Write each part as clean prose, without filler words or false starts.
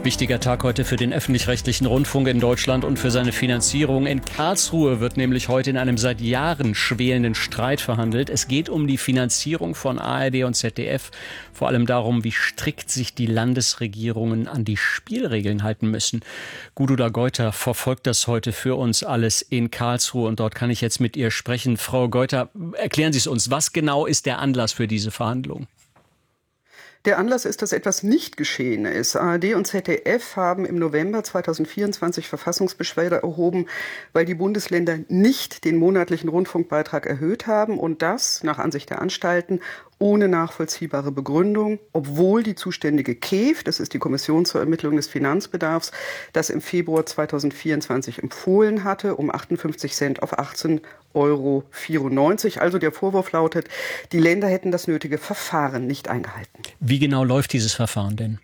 Wichtiger Tag heute für den öffentlich-rechtlichen Rundfunk in Deutschland und für seine Finanzierung. In Karlsruhe wird nämlich heute in einem seit Jahren schwelenden Streit verhandelt. Es geht um die Finanzierung von ARD und ZDF. Vor allem darum, wie strikt sich die Landesregierungen an die Spielregeln halten müssen. Gudula Geuter verfolgt das heute für uns alles in Karlsruhe und dort kann ich jetzt mit ihr sprechen. Frau Geuter, erklären Sie es uns. Was genau ist der Anlass für diese Verhandlungen? Der Anlass ist, dass etwas nicht geschehen ist. ARD und ZDF haben im November 2024 Verfassungsbeschwerde erhoben, weil die Bundesländer nicht den monatlichen Rundfunkbeitrag erhöht haben und das, nach Ansicht der Anstalten, ohne nachvollziehbare Begründung, obwohl die zuständige KEF, das ist die Kommission zur Ermittlung des Finanzbedarfs, das im Februar 2024 empfohlen hatte, um 58 Cent auf 18,94 €. Also der Vorwurf lautet, die Länder hätten das nötige Verfahren nicht eingehalten. Wie genau läuft dieses Verfahren denn?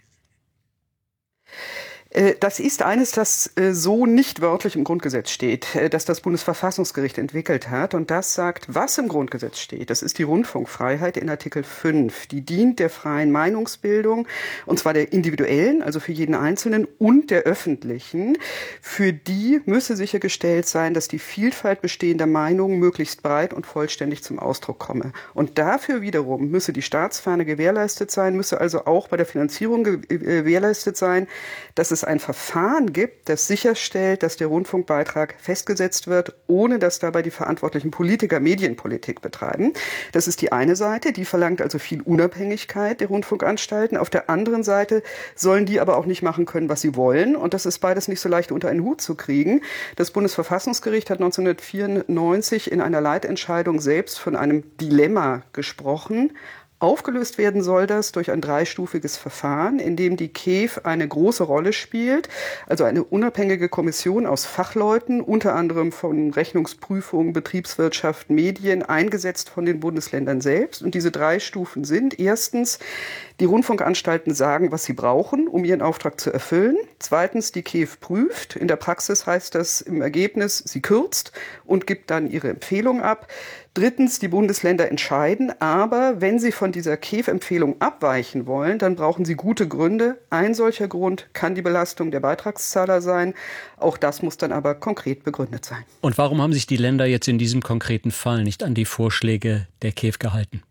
Das ist eines, das so nicht wörtlich im Grundgesetz steht, das das Bundesverfassungsgericht entwickelt hat. Und das sagt, was im Grundgesetz steht. Das ist die Rundfunkfreiheit in Artikel 5. Die dient der freien Meinungsbildung, und zwar der individuellen, also für jeden Einzelnen, und der öffentlichen. Für die müsse sichergestellt sein, dass die Vielfalt bestehender Meinungen möglichst breit und vollständig zum Ausdruck komme. Und dafür wiederum müsse die Staatsferne gewährleistet sein, müsse also auch bei der Finanzierung gewährleistet sein, dass es ein Verfahren gibt, das sicherstellt, dass der Rundfunkbeitrag festgesetzt wird, ohne dass dabei die verantwortlichen Politiker Medienpolitik betreiben. Das ist die eine Seite, die verlangt also viel Unabhängigkeit der Rundfunkanstalten. Auf der anderen Seite sollen die aber auch nicht machen können, was sie wollen. Und das ist beides nicht so leicht unter einen Hut zu kriegen. Das Bundesverfassungsgericht hat 1994 in einer Leitentscheidung selbst von einem Dilemma gesprochen. Aufgelöst werden soll das durch ein dreistufiges Verfahren, in dem die KEF eine große Rolle spielt, also eine unabhängige Kommission aus Fachleuten, unter anderem von Rechnungsprüfung, Betriebswirtschaft, Medien, eingesetzt von den Bundesländern selbst. Und diese drei Stufen sind: erstens, die Rundfunkanstalten sagen, was sie brauchen, um ihren Auftrag zu erfüllen. Zweitens, die KEF prüft. In der Praxis heißt das im Ergebnis, sie kürzt und gibt dann ihre Empfehlung ab. Drittens, die Bundesländer entscheiden, aber wenn sie von dieser KEF-Empfehlung abweichen wollen, dann brauchen sie gute Gründe. Ein solcher Grund kann die Belastung der Beitragszahler sein. Auch das muss dann aber konkret begründet sein. Und warum haben sich die Länder jetzt in diesem konkreten Fall nicht an die Vorschläge der KEF gehalten?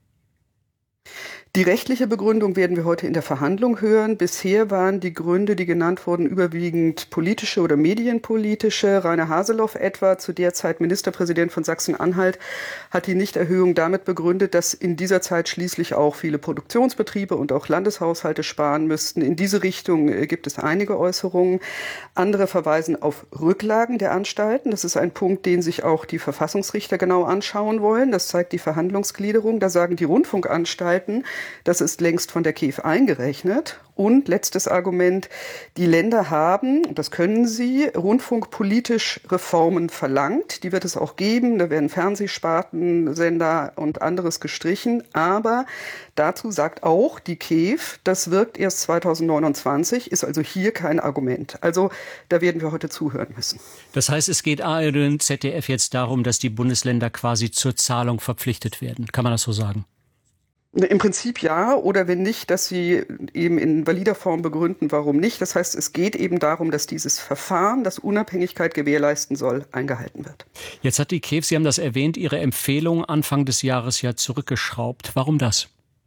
Die rechtliche Begründung werden wir heute in der Verhandlung hören. Bisher waren die Gründe, die genannt wurden, überwiegend politische oder medienpolitische. Rainer Haseloff etwa, zu der Zeit Ministerpräsident von Sachsen-Anhalt, hat die Nichterhöhung damit begründet, dass in dieser Zeit schließlich auch viele Produktionsbetriebe und auch Landeshaushalte sparen müssten. In diese Richtung gibt es einige Äußerungen. Andere verweisen auf Rücklagen der Anstalten. Das ist ein Punkt, den sich auch die Verfassungsrichter genau anschauen wollen. Das zeigt die Verhandlungsgliederung. Da sagen die Rundfunkanstalten, das ist längst von der KEF eingerechnet. Und letztes Argument, die Länder haben, das können sie, rundfunkpolitisch Reformen verlangt. Die wird es auch geben, da werden Fernsehsparten, Sender und anderes gestrichen. Aber dazu sagt auch die KEF, das wirkt erst 2029, ist also hier kein Argument. Also da werden wir heute zuhören müssen. Das heißt, es geht ARD und ZDF jetzt darum, dass die Bundesländer quasi zur Zahlung verpflichtet werden. Kann man das so sagen? Im Prinzip ja, oder wenn nicht, dass sie eben in valider Form begründen, warum nicht. Das heißt, es geht eben darum, dass dieses Verfahren, das Unabhängigkeit gewährleisten soll, eingehalten wird. Jetzt hat die KEF, Sie haben das erwähnt, ihre Empfehlung Anfang des Jahres ja zurückgeschraubt. Warum das?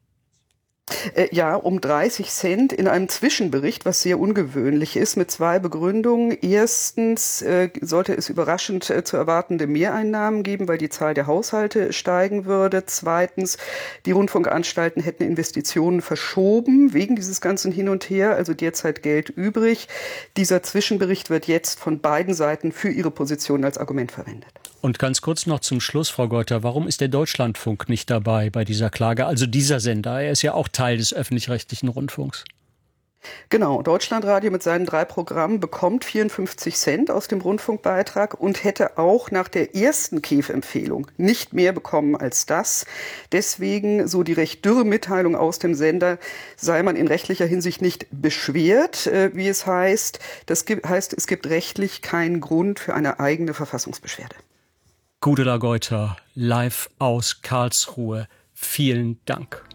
Ja, um 30 Cent in einem Zwischenbericht, was sehr ungewöhnlich ist, mit zwei Begründungen. Erstens sollte es überraschend zu erwartende Mehreinnahmen geben, weil die Zahl der Haushalte steigen würde. Zweitens, die Rundfunkanstalten hätten Investitionen verschoben wegen dieses ganzen Hin und Her, also derzeit Geld übrig. Dieser Zwischenbericht wird jetzt von beiden Seiten für ihre Position als Argument verwendet. Und ganz kurz noch zum Schluss, Frau Geuter, warum ist der Deutschlandfunk nicht dabei bei dieser Klage? Also dieser Sender, er ist ja auch Teil des öffentlich-rechtlichen Rundfunks. Genau, Deutschlandradio mit seinen 3 Programmen bekommt 54 Cent aus dem Rundfunkbeitrag und hätte auch nach der ersten KEF-Empfehlung nicht mehr bekommen als das. Deswegen, so die recht dürre Mitteilung aus dem Sender, sei man in rechtlicher Hinsicht nicht beschwert, wie es heißt. Das heißt, es gibt rechtlich keinen Grund für eine eigene Verfassungsbeschwerde. Gudula Geuter, live aus Karlsruhe. Vielen Dank.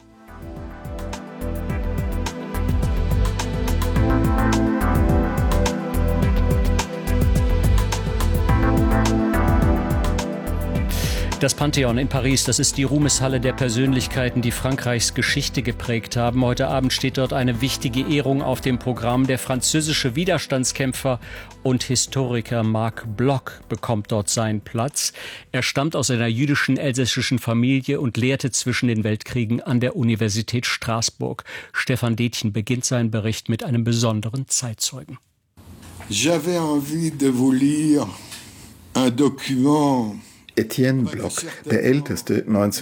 Das Pantheon in Paris, das ist die Ruhmeshalle der Persönlichkeiten, die Frankreichs Geschichte geprägt haben. Heute Abend steht dort eine wichtige Ehrung auf dem Programm. Der französische Widerstandskämpfer und Historiker Marc Bloch bekommt dort seinen Platz. Er stammt aus einer jüdischen elsässischen Familie und lehrte zwischen den Weltkriegen an der Universität Straßburg. Stefan Detjen beginnt seinen Bericht mit einem besonderen Zeitzeugen. J'avais envie de vous lire un document. Etienne Bloch, der älteste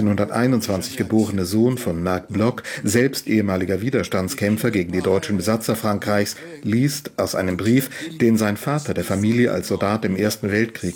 1921 geborene Sohn von Marc Bloch, selbst ehemaliger Widerstandskämpfer gegen die deutschen Besatzer Frankreichs, liest aus einem Brief, den sein Vater der Familie als Soldat im Ersten Weltkrieg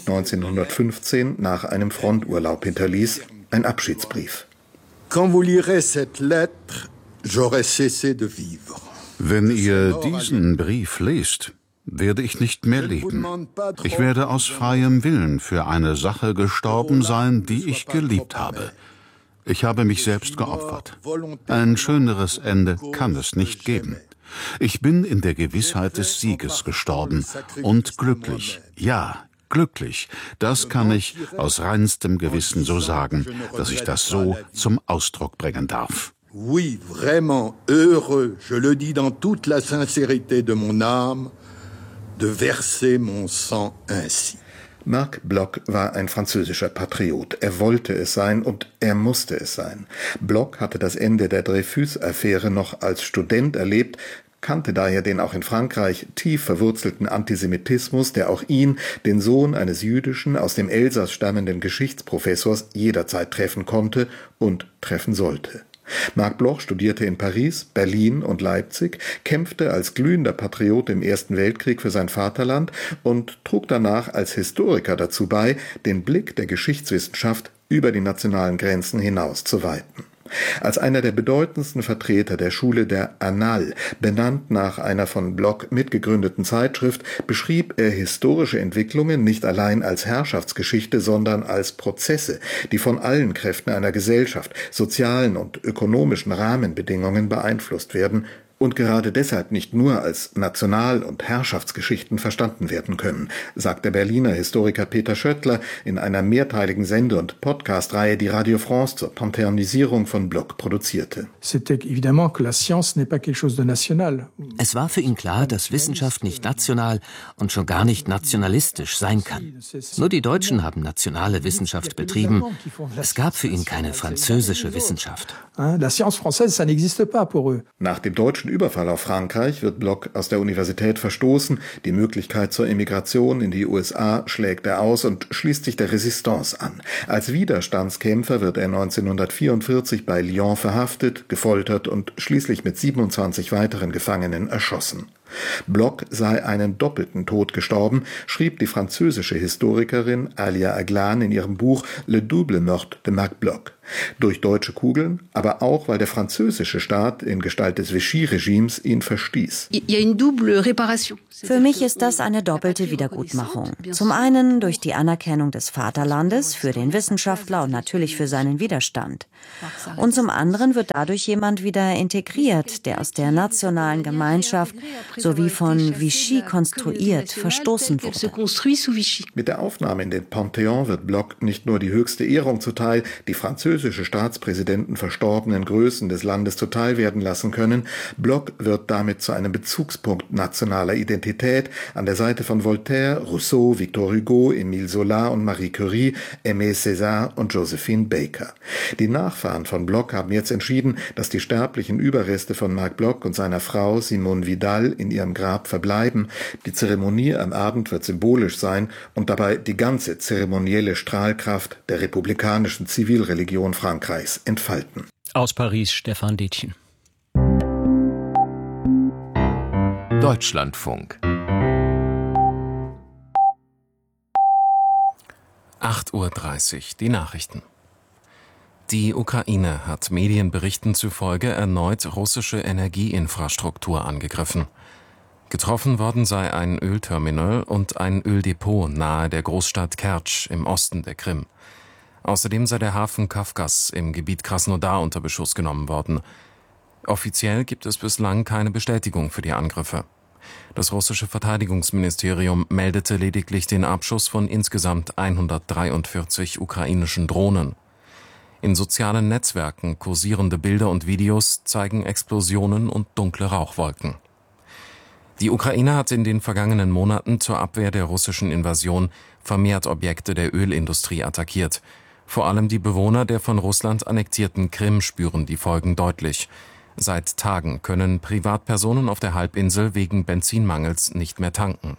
1915 nach einem Fronturlaub hinterließ, ein Abschiedsbrief. Quand vous lirez cette lettre, j'aurai cessé de vivre. Wenn ihr diesen Brief lest, werde ich nicht mehr leben. Ich werde aus freiem Willen für eine Sache gestorben sein, die ich geliebt habe. Ich habe mich selbst geopfert. Ein schöneres Ende kann es nicht geben. Ich bin in der Gewissheit des Sieges gestorben und glücklich, ja, glücklich. Das kann ich aus reinstem Gewissen so sagen, dass ich das so zum Ausdruck bringen darf. Oui, vraiment heureux, je le dis dans toute la sincérité de mon âme, de verser mon sang ainsi. Marc Bloch war ein französischer Patriot. Er wollte es sein und er musste es sein. Bloch hatte das Ende der Dreyfus-Affäre noch als Student erlebt, kannte daher den auch in Frankreich tief verwurzelten Antisemitismus, der auch ihn, den Sohn eines jüdischen, aus dem Elsass stammenden Geschichtsprofessors, jederzeit treffen konnte und treffen sollte. Marc Bloch studierte in Paris, Berlin und Leipzig, kämpfte als glühender Patriot im Ersten Weltkrieg für sein Vaterland und trug danach als Historiker dazu bei, den Blick der Geschichtswissenschaft über die nationalen Grenzen hinaus zu weiten. Als einer der bedeutendsten Vertreter der Schule der Annales, benannt nach einer von Bloch mitgegründeten Zeitschrift, beschrieb er historische Entwicklungen nicht allein als Herrschaftsgeschichte, sondern als Prozesse, die von allen Kräften einer Gesellschaft, sozialen und ökonomischen Rahmenbedingungen beeinflusst werden und gerade deshalb nicht nur als National- und Herrschaftsgeschichten verstanden werden können, sagt der Berliner Historiker Peter Schöttler in einer mehrteiligen Sende- und Podcast-Reihe, die Radio France zur Pantheonisierung von Bloch produzierte. Es war für ihn klar, dass Wissenschaft nicht national und schon gar nicht nationalistisch sein kann. Nur die Deutschen haben nationale Wissenschaft betrieben. Es gab für ihn keine französische Wissenschaft. Nach dem deutschen Überfall auf Frankreich wird Bloch aus der Universität verstoßen. Die Möglichkeit zur Emigration in die USA schlägt er aus und schließt sich der Resistance an. Als Widerstandskämpfer wird er 1944 bei Lyon verhaftet, gefoltert und schließlich mit 27 weiteren Gefangenen erschossen. Bloch sei einen doppelten Tod gestorben, schrieb die französische Historikerin Alia Aglan in ihrem Buch Le double meurtre de Marc Bloch. Durch deutsche Kugeln, aber auch, weil der französische Staat in Gestalt des Vichy-Regimes ihn verstieß. Für mich ist das eine doppelte Wiedergutmachung. Zum einen durch die Anerkennung des Vaterlandes für den Wissenschaftler und natürlich für seinen Widerstand. Und zum anderen wird dadurch jemand wieder integriert, der aus der nationalen Gemeinschaft sowie von Vichy konstruiert verstoßen wurde. Mit der Aufnahme in den Pantheon wird Bloch nicht nur die höchste Ehrung zuteil, die französische Staatspräsidenten verstorbenen Größen des Landes zuteil werden lassen können. Bloch wird damit zu einem Bezugspunkt nationaler Identität an der Seite von Voltaire, Rousseau, Victor Hugo, Émile Zola und Marie Curie, Aimé Césaire und Josephine Baker. Die Nachfahren von Bloch haben jetzt entschieden, dass die sterblichen Überreste von Marc Bloch und seiner Frau Simone Vidal in ihrem Grab verbleiben. Die Zeremonie am Abend wird symbolisch sein und dabei die ganze zeremonielle Strahlkraft der republikanischen Zivilreligion Frankreichs entfalten. Aus Paris, Stefan Detjen. Deutschlandfunk 8:30 Uhr, die Nachrichten. Die Ukraine hat Medienberichten zufolge erneut russische Energieinfrastruktur angegriffen. Getroffen worden sei ein Ölterminal und ein Öldepot nahe der Großstadt Kertsch im Osten der Krim. Außerdem sei der Hafen Kafkas im Gebiet Krasnodar unter Beschuss genommen worden. Offiziell gibt es bislang keine Bestätigung für die Angriffe. Das russische Verteidigungsministerium meldete lediglich den Abschuss von insgesamt 143 ukrainischen Drohnen. In sozialen Netzwerken kursierende Bilder und Videos zeigen Explosionen und dunkle Rauchwolken. Die Ukraine hat in den vergangenen Monaten zur Abwehr der russischen Invasion vermehrt Objekte der Ölindustrie attackiert. Vor allem die Bewohner der von Russland annektierten Krim spüren die Folgen deutlich. Seit Tagen können Privatpersonen auf der Halbinsel wegen Benzinmangels nicht mehr tanken.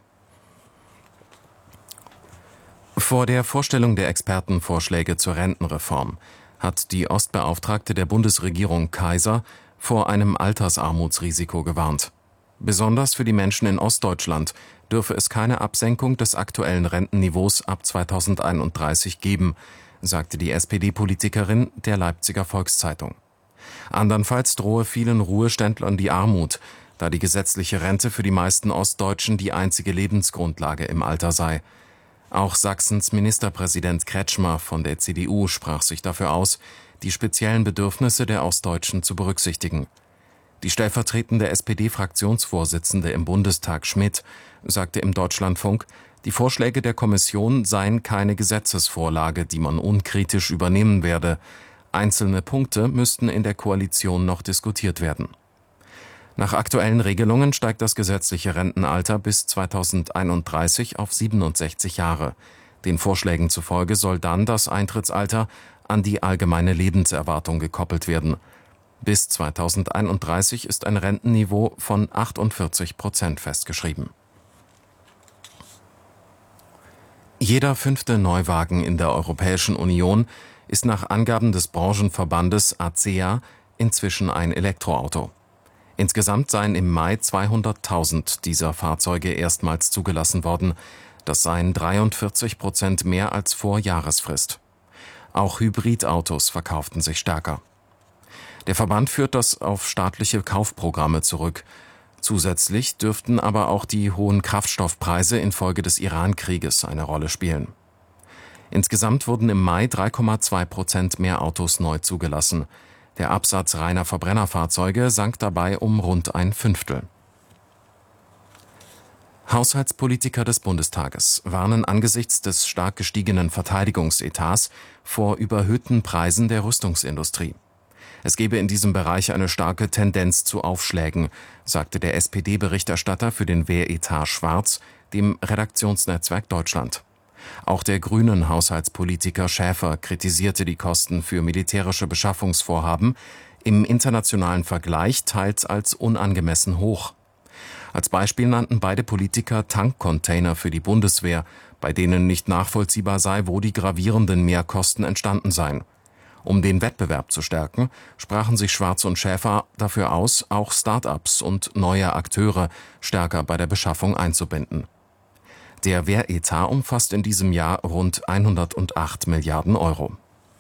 Vor der Vorstellung der Expertenvorschläge zur Rentenreform hat die Ostbeauftragte der Bundesregierung Kaiser vor einem Altersarmutsrisiko gewarnt. Besonders für die Menschen in Ostdeutschland dürfe es keine Absenkung des aktuellen Rentenniveaus ab 2031 geben, sagte die SPD-Politikerin der Leipziger Volkszeitung. Andernfalls drohe vielen Ruheständlern die Armut, da die gesetzliche Rente für die meisten Ostdeutschen die einzige Lebensgrundlage im Alter sei. Auch Sachsens Ministerpräsident Kretschmer von der CDU sprach sich dafür aus, die speziellen Bedürfnisse der Ostdeutschen zu berücksichtigen. Die stellvertretende SPD-Fraktionsvorsitzende im Bundestag Schmidt sagte im Deutschlandfunk, die Vorschläge der Kommission seien keine Gesetzesvorlage, die man unkritisch übernehmen werde. Einzelne Punkte müssten in der Koalition noch diskutiert werden. Nach aktuellen Regelungen steigt das gesetzliche Rentenalter bis 2031 auf 67 Jahre. Den Vorschlägen zufolge soll dann das Eintrittsalter an die allgemeine Lebenserwartung gekoppelt werden. Bis 2031 ist ein Rentenniveau von 48% festgeschrieben. Jeder 5. Neuwagen in der Europäischen Union ist nach Angaben des Branchenverbandes ACEA inzwischen ein Elektroauto. Insgesamt seien im Mai 200.000 dieser Fahrzeuge erstmals zugelassen worden. Das seien 43% mehr als vor Jahresfrist. Auch Hybridautos verkauften sich stärker. Der Verband führt das auf staatliche Kaufprogramme zurück. Zusätzlich dürften aber auch die hohen Kraftstoffpreise infolge des Iran-Krieges eine Rolle spielen. Insgesamt wurden im Mai 3,2% mehr Autos neu zugelassen. Der Absatz reiner Verbrennerfahrzeuge sank dabei um rund ein Fünftel. Haushaltspolitiker des Bundestages warnen angesichts des stark gestiegenen Verteidigungsetats vor überhöhten Preisen der Rüstungsindustrie. Es gebe in diesem Bereich eine starke Tendenz zu Aufschlägen, sagte der SPD-Berichterstatter für den Wehretat Schwarz dem Redaktionsnetzwerk Deutschland. Auch der grünen Haushaltspolitiker Schäfer kritisierte die Kosten für militärische Beschaffungsvorhaben, im internationalen Vergleich teils als unangemessen hoch. Als Beispiel nannten beide Politiker Tankcontainer für die Bundeswehr, bei denen nicht nachvollziehbar sei, wo die gravierenden Mehrkosten entstanden seien. Um den Wettbewerb zu stärken, sprachen sich Schwarz und Schäfer dafür aus, auch Start-ups und neue Akteure stärker bei der Beschaffung einzubinden. Der Wehretat umfasst in diesem Jahr rund 108 Milliarden Euro.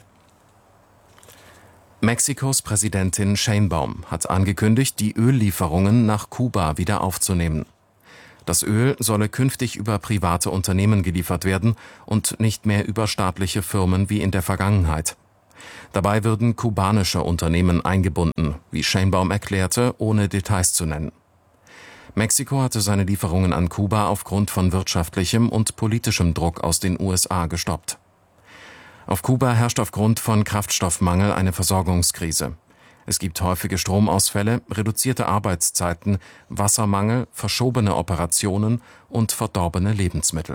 Mexikos Präsidentin Sheinbaum hat angekündigt, die Öllieferungen nach Kuba wieder aufzunehmen. Das Öl solle künftig über private Unternehmen geliefert werden und nicht mehr über staatliche Firmen wie in der Vergangenheit. Dabei würden kubanische Unternehmen eingebunden, wie Sheinbaum erklärte, ohne Details zu nennen. Mexiko hatte seine Lieferungen an Kuba aufgrund von wirtschaftlichem und politischem Druck aus den USA gestoppt. Auf Kuba herrscht aufgrund von Kraftstoffmangel eine Versorgungskrise. Es gibt häufige Stromausfälle, reduzierte Arbeitszeiten, Wassermangel, verschobene Operationen und verdorbene Lebensmittel.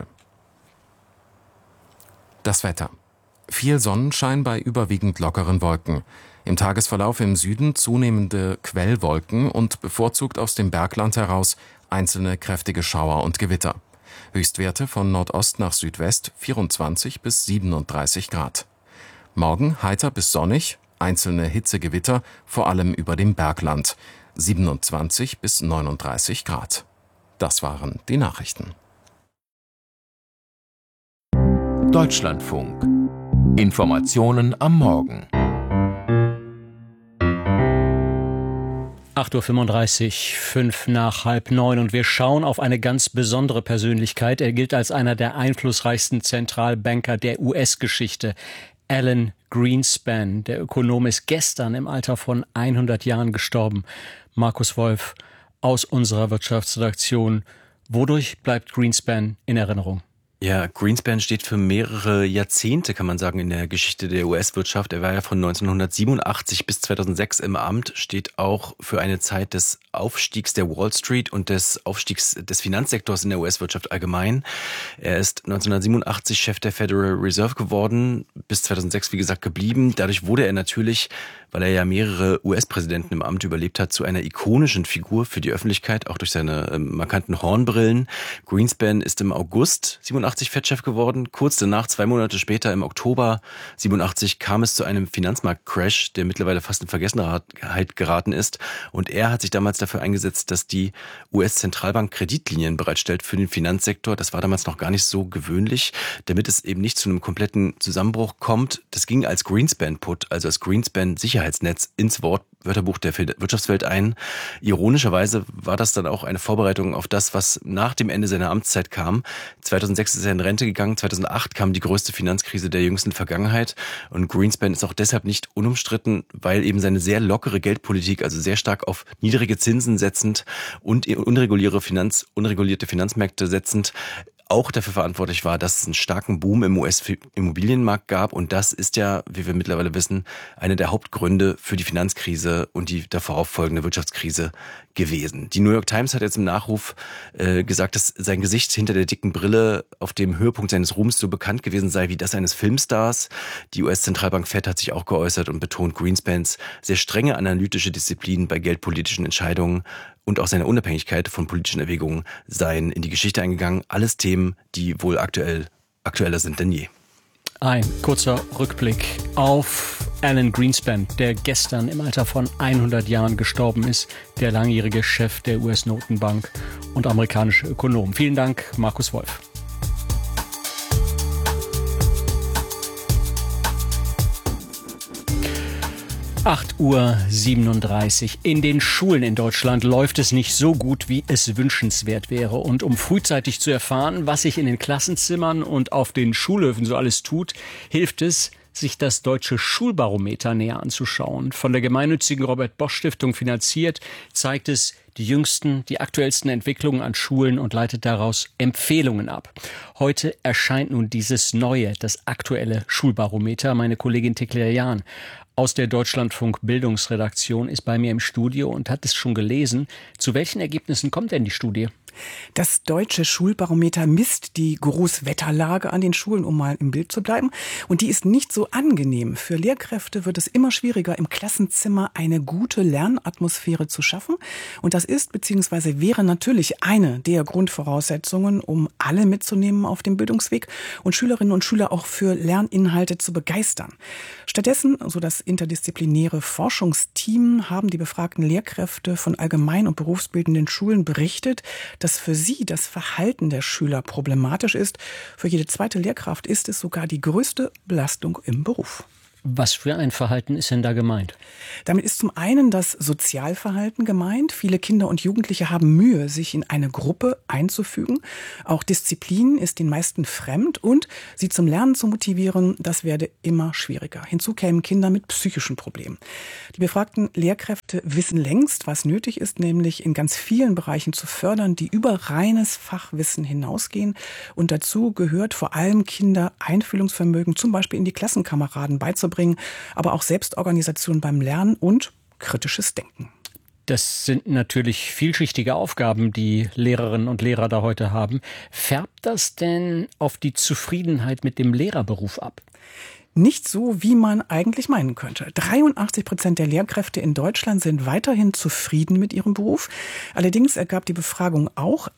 Das Wetter. Viel Sonnenschein bei überwiegend lockeren Wolken. Im Tagesverlauf im Süden zunehmende Quellwolken und bevorzugt aus dem Bergland heraus einzelne kräftige Schauer und Gewitter. Höchstwerte von Nordost nach Südwest 24 bis 37 Grad. Morgen heiter bis sonnig, einzelne Hitzegewitter, vor allem über dem Bergland 27 bis 39 Grad. Das waren die Nachrichten. Deutschlandfunk. Informationen am Morgen. 8.35 Uhr, 5 nach halb 9 und wir schauen auf eine ganz besondere Persönlichkeit. Er gilt als einer der einflussreichsten Zentralbanker der US-Geschichte. Alan Greenspan, der Ökonom, ist gestern im Alter von 100 Jahren gestorben. Markus Wolf, aus unserer Wirtschaftsredaktion. Wodurch bleibt Greenspan in Erinnerung? Ja, Greenspan steht für mehrere Jahrzehnte, kann man sagen, in der Geschichte der US-Wirtschaft. Er war ja von 1987 bis 2006 im Amt, steht auch für eine Zeit des Aufstiegs der Wall Street und des Aufstiegs des Finanzsektors in der US-Wirtschaft allgemein. Er ist 1987 Chef der Federal Reserve geworden, bis 2006, wie gesagt, geblieben. Dadurch wurde er natürlich, weil er ja mehrere US-Präsidenten im Amt überlebt hat, zu einer ikonischen Figur für die Öffentlichkeit, auch durch seine markanten Hornbrillen. Greenspan ist im August 87 Fed-Chef geworden. Kurz danach, 2 Monate später, im Oktober 87, kam es zu einem Finanzmarktcrash, der mittlerweile fast in Vergessenheit geraten ist. Und er hat sich damals dafür eingesetzt, dass die US-Zentralbank Kreditlinien bereitstellt für den Finanzsektor. Das war damals noch gar nicht so gewöhnlich, damit es eben nicht zu einem kompletten Zusammenbruch kommt. Das ging als Greenspan-Put, also als Greenspan-Sicherheitsnetz ins Wörterbuch der Wirtschaftswelt ein. Ironischerweise war das dann auch eine Vorbereitung auf das, was nach dem Ende seiner Amtszeit kam. 2006 ist er in Rente gegangen, 2008 kam die größte Finanzkrise der jüngsten Vergangenheit und Greenspan ist auch deshalb nicht unumstritten, weil eben seine sehr lockere Geldpolitik, also sehr stark auf niedrige Zinsen setzend und unregulierte Finanzmärkte setzend, auch dafür verantwortlich war, dass es einen starken Boom im US-Immobilienmarkt gab. Und das ist ja, wie wir mittlerweile wissen, einer der Hauptgründe für die Finanzkrise und die darauf folgende Wirtschaftskrise gewesen. Die New York Times hat jetzt im Nachruf gesagt, dass sein Gesicht hinter der dicken Brille auf dem Höhepunkt seines Ruhms so bekannt gewesen sei wie das eines Filmstars. Die US-Zentralbank Fed hat sich auch geäußert und betont Greenspans sehr strenge analytische Disziplin bei geldpolitischen Entscheidungen und auch seine Unabhängigkeit von politischen Erwägungen seien in die Geschichte eingegangen. Alles Themen, die wohl aktueller sind denn je. Ein kurzer Rückblick auf Alan Greenspan, der gestern im Alter von 100 Jahren gestorben ist, der langjährige Chef der US-Notenbank und amerikanische Ökonom. Vielen Dank, Markus Wolf. Uhr 37. In den Schulen in Deutschland läuft es nicht so gut, wie es wünschenswert wäre. Und um frühzeitig zu erfahren, was sich in den Klassenzimmern und auf den Schulhöfen so alles tut, hilft es, sich das Deutsche Schulbarometer näher anzuschauen. Von der gemeinnützigen Robert-Bosch-Stiftung finanziert, zeigt es die aktuellsten Entwicklungen an Schulen und leitet daraus Empfehlungen ab. Heute erscheint nun dieses neue, das aktuelle Schulbarometer. Meine Kollegin Tekla Jahn aus der Deutschlandfunk Bildungsredaktion ist bei mir im Studio und hat es schon gelesen. Zu welchen Ergebnissen kommt denn die Studie? Das Deutsche Schulbarometer misst die Großwetterlage an den Schulen, um mal im Bild zu bleiben. Und die ist nicht so angenehm. Für Lehrkräfte wird es immer schwieriger, im Klassenzimmer eine gute Lernatmosphäre zu schaffen. Und das ist bzw. wäre natürlich eine der Grundvoraussetzungen, um alle mitzunehmen auf dem Bildungsweg und Schülerinnen und Schüler auch für Lerninhalte zu begeistern. Stattdessen, so das interdisziplinäre Forschungsteam, haben die befragten Lehrkräfte von allgemein- und berufsbildenden Schulen berichtet, dass für sie das Verhalten der Schüler problematisch ist. Für jede zweite Lehrkraft ist es sogar die größte Belastung im Beruf. Was für ein Verhalten ist denn da gemeint? Damit ist zum einen das Sozialverhalten gemeint. Viele Kinder und Jugendliche haben Mühe, sich in eine Gruppe einzufügen. Auch Disziplin ist den meisten fremd und sie zum Lernen zu motivieren, das werde immer schwieriger. Hinzu kämen Kinder mit psychischen Problemen. Die befragten Lehrkräfte wissen längst, was nötig ist, nämlich in ganz vielen Bereichen zu fördern, die über reines Fachwissen hinausgehen. Und dazu gehört vor allem Kinder Einfühlungsvermögen, zum Beispiel in die Klassenkameraden beizubringen, aber auch Selbstorganisation beim Lernen und kritisches Denken. Das sind natürlich vielschichtige Aufgaben, die Lehrerinnen und Lehrer da heute haben. Färbt das denn auf die Zufriedenheit mit dem Lehrerberuf ab? Nicht so, wie man eigentlich meinen könnte. 83% der Lehrkräfte in Deutschland sind weiterhin zufrieden mit ihrem Beruf. Allerdings ergab die Befragung auch,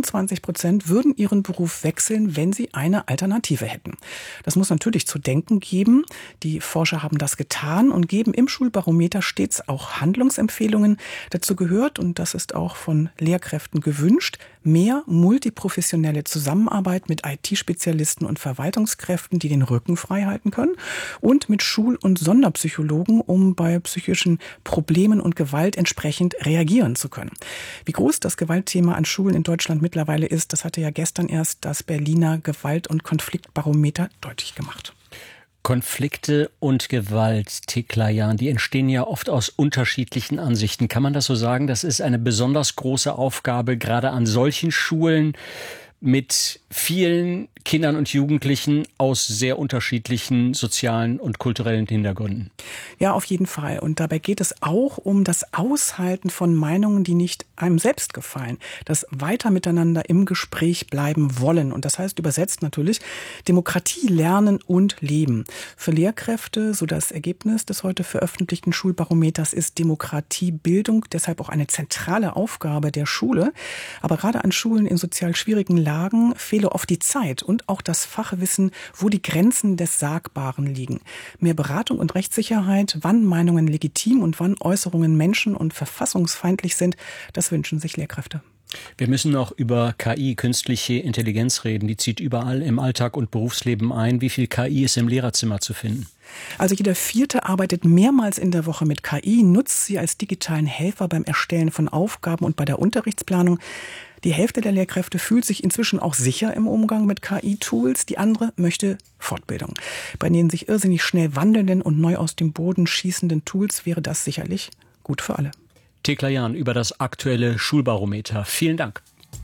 28% würden ihren Beruf wechseln, wenn sie eine Alternative hätten. Das muss natürlich zu denken geben. Die Forscher haben das getan und geben im Schulbarometer stets auch Handlungsempfehlungen. Dazu gehört, und das ist auch von Lehrkräften gewünscht, mehr multiprofessionelle Zusammenarbeit mit IT-Spezialisten und Verwaltungskräften, die den Rücken frei halten können, und mit Schul- und Sonderpsychologen, um bei psychischen Problemen und Gewalt entsprechend reagieren zu können. Wie groß das Gewaltthema an Schulen in Deutschland mittlerweile ist, das hatte ja gestern erst das Berliner Gewalt- und Konfliktbarometer deutlich gemacht. Konflikte und Gewalt, Teklayan, die entstehen ja oft aus unterschiedlichen Ansichten. Kann man das so sagen? Das ist eine besonders große Aufgabe, gerade an solchen Schulen mit vielen Kindern und Jugendlichen aus sehr unterschiedlichen sozialen und kulturellen Hintergründen. Ja, auf jeden Fall. Und dabei geht es auch um das Aushalten von Meinungen, die nicht einem selbst gefallen. Das weiter miteinander im Gespräch bleiben wollen. Und das heißt übersetzt natürlich Demokratie lernen und leben. Für Lehrkräfte, so das Ergebnis des heute veröffentlichten Schulbarometers, ist Demokratiebildung deshalb auch eine zentrale Aufgabe der Schule. Aber gerade an Schulen in sozial schwierigen Lagen fehle oft die Zeit und auch das Fachwissen, wo die Grenzen des Sagbaren liegen. Mehr Beratung und Rechtssicherheit, wann Meinungen legitim und wann Äußerungen menschen- und verfassungsfeindlich sind, das wünschen sich Lehrkräfte. Wir müssen noch über KI, künstliche Intelligenz reden. Die zieht überall im Alltag und Berufsleben ein. Wie viel KI ist im Lehrerzimmer zu finden? Also jeder Vierte arbeitet mehrmals in der Woche mit KI, nutzt sie als digitalen Helfer beim Erstellen von Aufgaben und bei der Unterrichtsplanung. Die Hälfte der Lehrkräfte fühlt sich inzwischen auch sicher im Umgang mit KI-Tools. Die andere möchte Fortbildung. Bei den sich irrsinnig schnell wandelnden und neu aus dem Boden schießenden Tools wäre das sicherlich gut für alle. Teklayan über das aktuelle Schulbarometer. Vielen Dank.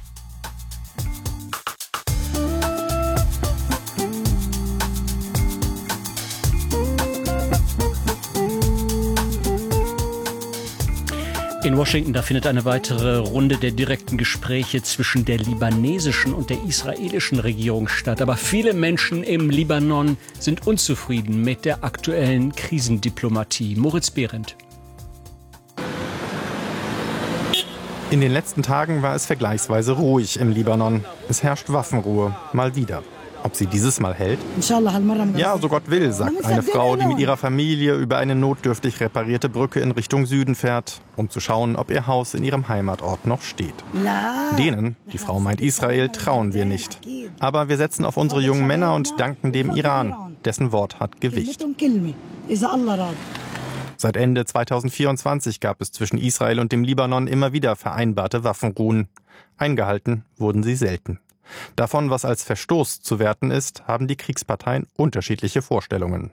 In Washington, da findet eine weitere Runde der direkten Gespräche zwischen der libanesischen und der israelischen Regierung statt. Aber viele Menschen im Libanon sind unzufrieden mit der aktuellen Krisendiplomatie. Moritz Behrendt. In den letzten Tagen war es vergleichsweise ruhig im Libanon. Es herrscht Waffenruhe, mal wieder. Ob sie dieses Mal hält? Ja, so Gott will, sagt eine Frau, die mit ihrer Familie über eine notdürftig reparierte Brücke in Richtung Süden fährt, um zu schauen, ob ihr Haus in ihrem Heimatort noch steht. Denen, die Frau meint Israel, trauen wir nicht. Aber wir setzen auf unsere jungen Männer und danken dem Iran. Dessen Wort hat Gewicht. Seit Ende 2024 gab es zwischen Israel und dem Libanon immer wieder vereinbarte Waffenruhen. Eingehalten wurden sie selten. Davon, was als Verstoß zu werten ist, haben die Kriegsparteien unterschiedliche Vorstellungen.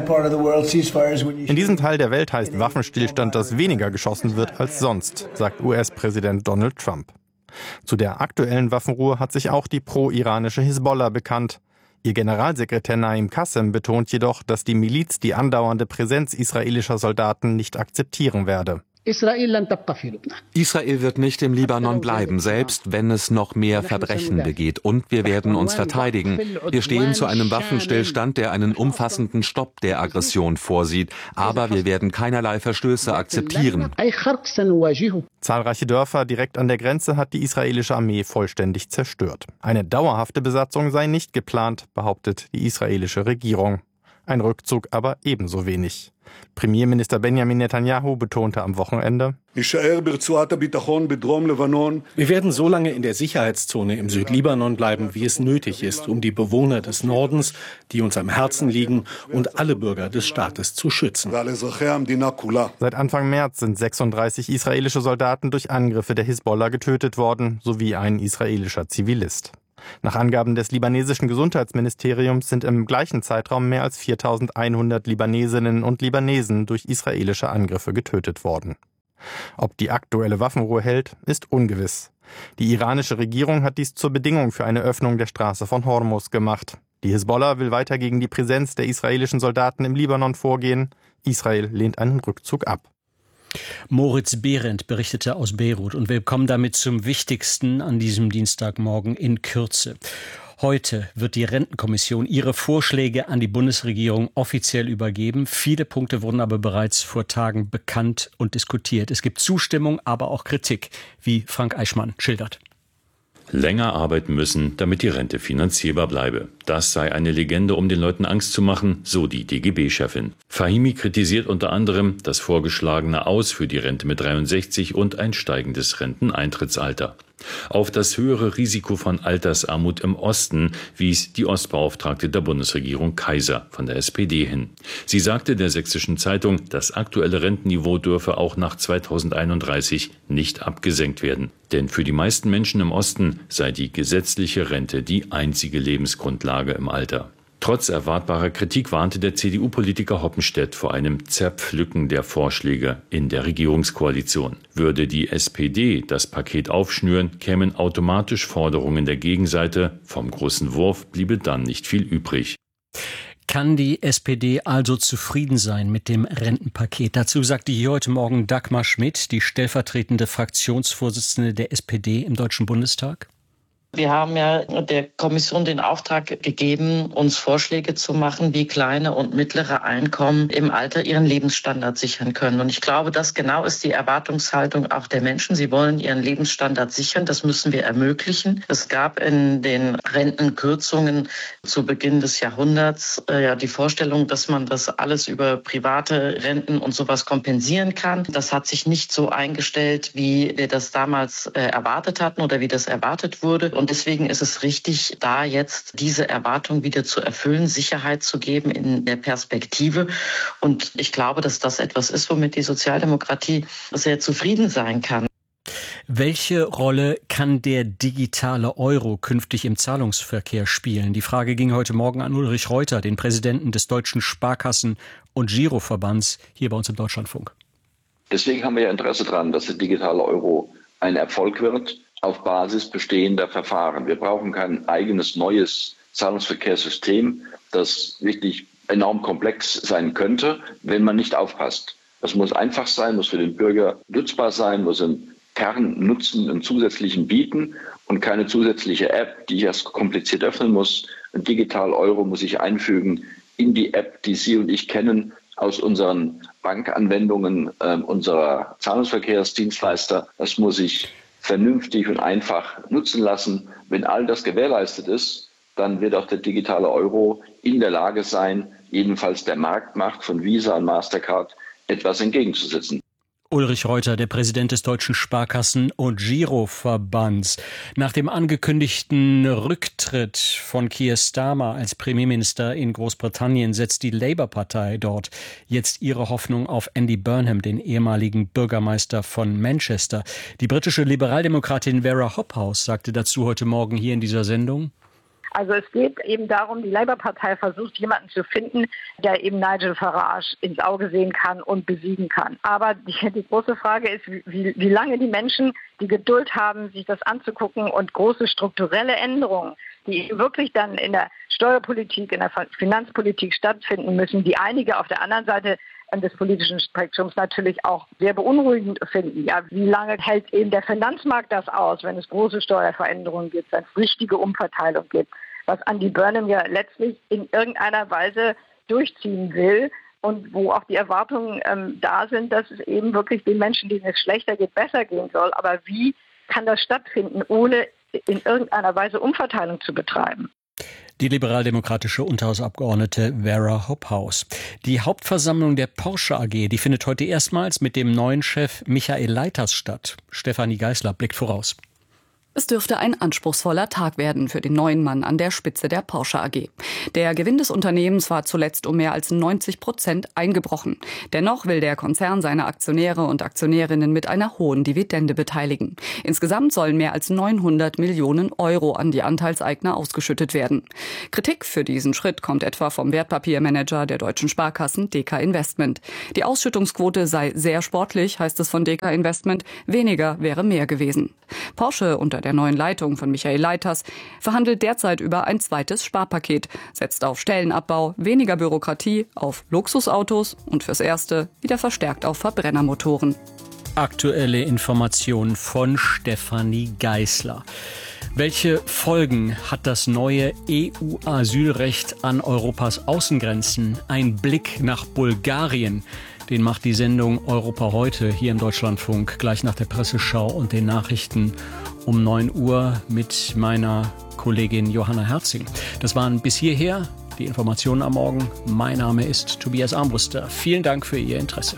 In diesem Teil der Welt heißt Waffenstillstand, dass weniger geschossen wird als sonst, sagt US-Präsident Donald Trump. Zu der aktuellen Waffenruhe hat sich auch die pro-iranische Hisbollah bekannt. Ihr Generalsekretär Naim Qassem betont jedoch, dass die Miliz die andauernde Präsenz israelischer Soldaten nicht akzeptieren werde. Israel wird nicht im Libanon bleiben, selbst wenn es noch mehr Verbrechen begeht. Und wir werden uns verteidigen. Wir stehen zu einem Waffenstillstand, der einen umfassenden Stopp der Aggression vorsieht. Aber wir werden keinerlei Verstöße akzeptieren. Zahlreiche Dörfer direkt an der Grenze hat die israelische Armee vollständig zerstört. Eine dauerhafte Besatzung sei nicht geplant, behauptet die israelische Regierung. Ein Rückzug aber ebenso wenig. Premierminister Benjamin Netanyahu betonte am Wochenende: Wir werden so lange in der Sicherheitszone im Südlibanon bleiben, wie es nötig ist, um die Bewohner des Nordens, die uns am Herzen liegen, und alle Bürger des Staates zu schützen. Seit Anfang März sind 36 israelische Soldaten durch Angriffe der Hisbollah getötet worden, sowie ein israelischer Zivilist. Nach Angaben des libanesischen Gesundheitsministeriums sind im gleichen Zeitraum mehr als 4.100 Libanesinnen und Libanesen durch israelische Angriffe getötet worden. Ob die aktuelle Waffenruhe hält, ist ungewiss. Die iranische Regierung hat dies zur Bedingung für eine Öffnung der Straße von Hormuz gemacht. Die Hisbollah will weiter gegen die Präsenz der israelischen Soldaten im Libanon vorgehen. Israel lehnt einen Rückzug ab. Moritz Behrendt berichtete aus Beirut und wir kommen damit zum Wichtigsten an diesem Dienstagmorgen in Kürze. Heute wird die Rentenkommission ihre Vorschläge an die Bundesregierung offiziell übergeben. Viele Punkte wurden aber bereits vor Tagen bekannt und diskutiert. Es gibt Zustimmung, aber auch Kritik, wie Frank Eichmann schildert. Länger arbeiten müssen, damit die Rente finanzierbar bleibe. Das sei eine Legende, um den Leuten Angst zu machen, so die DGB-Chefin. Fahimi kritisiert unter anderem das vorgeschlagene Aus für die Rente mit 63 und ein steigendes Renteneintrittsalter. Auf das höhere Risiko von Altersarmut im Osten wies die Ostbeauftragte der Bundesregierung Kaiser von der SPD hin. Sie sagte der Sächsischen Zeitung, das aktuelle Rentenniveau dürfe auch nach 2031 nicht abgesenkt werden. Denn für die meisten Menschen im Osten sei die gesetzliche Rente die einzige Lebensgrundlage im Alter. Trotz erwartbarer Kritik warnte der CDU-Politiker Hoppenstedt vor einem Zerpflücken der Vorschläge in der Regierungskoalition. Würde die SPD das Paket aufschnüren, kämen automatisch Forderungen der Gegenseite. Vom großen Wurf bliebe dann nicht viel übrig. Kann die SPD also zufrieden sein mit dem Rentenpaket? Dazu sagte hier heute Morgen Dagmar Schmidt, die stellvertretende Fraktionsvorsitzende der SPD im Deutschen Bundestag. Wir haben ja der Kommission den Auftrag gegeben, uns Vorschläge zu machen, wie kleine und mittlere Einkommen im Alter ihren Lebensstandard sichern können. Und ich glaube, das genau ist die Erwartungshaltung auch der Menschen. Sie wollen ihren Lebensstandard sichern. Das müssen wir ermöglichen. Es gab in den Rentenkürzungen zu Beginn des Jahrhunderts die Vorstellung, dass man das alles über private Renten und sowas kompensieren kann. Das hat sich nicht so eingestellt, wie wir das damals erwartet hatten oder wie das erwartet wurde. Und deswegen ist es richtig, da jetzt diese Erwartung wieder zu erfüllen, Sicherheit zu geben in der Perspektive. Und ich glaube, dass das etwas ist, womit die Sozialdemokratie sehr zufrieden sein kann. Welche Rolle kann der digitale Euro künftig im Zahlungsverkehr spielen? Die Frage ging heute Morgen an Ulrich Reuter, den Präsidenten des Deutschen Sparkassen- und Giroverbands, hier bei uns im Deutschlandfunk. Deswegen haben wir ja Interesse daran, dass der digitale Euro ein Erfolg wird, auf Basis bestehender Verfahren. Wir brauchen kein eigenes neues Zahlungsverkehrssystem, das wirklich enorm komplex sein könnte, wenn man nicht aufpasst. Das muss einfach sein, muss für den Bürger nutzbar sein, muss einen Kernnutzen, einen zusätzlichen bieten und keine zusätzliche App, die ich erst kompliziert öffnen muss. Ein Digital Euro muss ich einfügen in die App, die Sie und ich kennen aus unseren Bankanwendungen, unserer Zahlungsverkehrsdienstleister. Das muss ich vernünftig und einfach nutzen lassen. Wenn all das gewährleistet ist, dann wird auch der digitale Euro in der Lage sein, jedenfalls der Marktmacht von Visa und Mastercard etwas entgegenzusetzen. Ulrich Reuter, der Präsident des Deutschen Sparkassen- und Giroverbands. Nach dem angekündigten Rücktritt von Keir Starmer als Premierminister in Großbritannien setzt die Labour-Partei dort jetzt ihre Hoffnung auf Andy Burnham, den ehemaligen Bürgermeister von Manchester. Die britische Liberaldemokratin Vera Hophouse sagte dazu heute Morgen hier in dieser Sendung: Also es geht eben darum, die Labour-Partei versucht, jemanden zu finden, der eben Nigel Farage ins Auge sehen kann und besiegen kann. Aber die große Frage ist, wie lange die Menschen die Geduld haben, sich das anzugucken und große strukturelle Änderungen, die wirklich dann in der Steuerpolitik, in der Finanzpolitik stattfinden müssen, die einige auf der anderen Seite des politischen Spektrums natürlich auch sehr beunruhigend finden. Ja, wie lange hält eben der Finanzmarkt das aus, wenn es große Steuerveränderungen gibt, wenn es richtige Umverteilung gibt, was Andy Burnham ja letztlich in irgendeiner Weise durchziehen will und wo auch die Erwartungen da sind, dass es eben wirklich den Menschen, denen es schlechter geht, besser gehen soll. Aber wie kann das stattfinden, ohne in irgendeiner Weise Umverteilung zu betreiben? Die liberaldemokratische Unterhausabgeordnete Vera Hophouse. Die Hauptversammlung der Porsche AG, die findet heute erstmals mit dem neuen Chef Michael Leiters statt. Stefanie Geisler blickt voraus. Es dürfte ein anspruchsvoller Tag werden für den neuen Mann an der Spitze der Porsche AG. Der Gewinn des Unternehmens war zuletzt um mehr als 90% eingebrochen. Dennoch will der Konzern seine Aktionäre und Aktionärinnen mit einer hohen Dividende beteiligen. Insgesamt sollen mehr als 900 Millionen Euro an die Anteilseigner ausgeschüttet werden. Kritik für diesen Schritt kommt etwa vom Wertpapiermanager der deutschen Sparkassen DK Investment. Die Ausschüttungsquote sei sehr sportlich, heißt es von DK Investment. Weniger wäre mehr gewesen. Porsche unter der neuen Leitung von Michael Leiters verhandelt derzeit über ein zweites Sparpaket, setzt auf Stellenabbau, weniger Bürokratie, auf Luxusautos und fürs Erste wieder verstärkt auf Verbrennermotoren. Aktuelle Informationen von Stefanie Geisler. Welche Folgen hat das neue EU-Asylrecht an Europas Außengrenzen? Ein Blick nach Bulgarien. Den macht die Sendung Europa heute hier im Deutschlandfunk, gleich nach der Presseschau und den Nachrichten um 9 Uhr mit meiner Kollegin Johanna Herzing. Das waren bis hierher die Informationen am Morgen. Mein Name ist Tobias Armbruster. Vielen Dank für Ihr Interesse.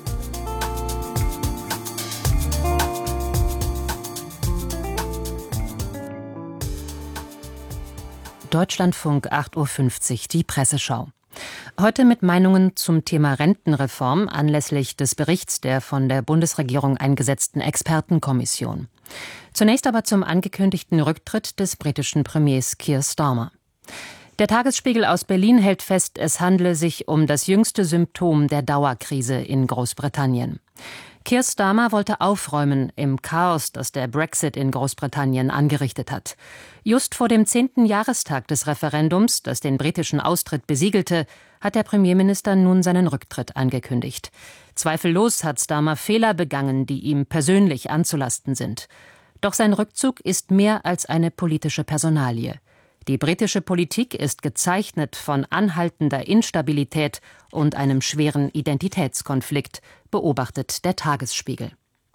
Deutschlandfunk 8.50 Uhr, die Presseschau. Heute mit Meinungen zum Thema Rentenreform anlässlich des Berichts der von der Bundesregierung eingesetzten Expertenkommission. Zunächst aber zum angekündigten Rücktritt des britischen Premiers Keir Starmer. Der Tagesspiegel aus Berlin hält fest, es handle sich um das jüngste Symptom der Dauerkrise in Großbritannien. Keir Starmer wollte aufräumen im Chaos, das der Brexit in Großbritannien angerichtet hat. Just vor dem 10. Jahrestag des Referendums, das den britischen Austritt besiegelte, hat der Premierminister nun seinen Rücktritt angekündigt. Zweifellos hat Starmer Fehler begangen, die ihm persönlich anzulasten sind. Doch sein Rückzug ist mehr als eine politische Personalie. Die britische Politik ist gezeichnet von anhaltender Instabilität und einem schweren Identitätskonflikt, beobachtet der Tagesspiegel.